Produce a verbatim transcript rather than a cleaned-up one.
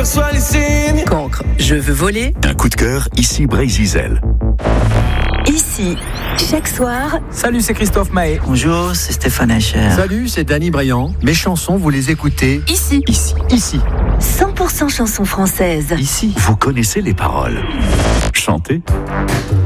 j'aperçois les signes. Cancre, je veux voler. Un coup de cœur, ici Brésil. Ici, chaque soir. Salut, c'est Christophe Mahé. Bonjour, c'est Stéphane Hacher. Salut, c'est Danny Briand. Mes chansons, vous les écoutez Ici. Ici. Ici. cent pour cent chansons françaises. Ici. Vous connaissez les paroles. Chantez.